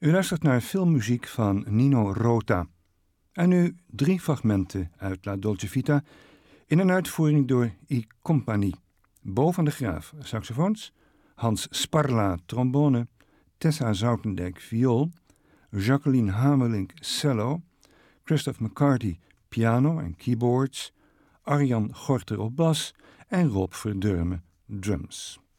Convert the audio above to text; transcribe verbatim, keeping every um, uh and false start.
U luistert naar filmmuziek van Nino Rota. En nu drie fragmenten uit La Dolce Vita in een uitvoering door I Compagni. Bo van de Graaf, saxofoons, Hans Sparla, trombone, Tessa Zoutendijk, viool, Jacqueline Hamelink, cello, Christophe McCarty, piano en keyboards, Arjan Gorter op bas en Rob Verdurme, drums.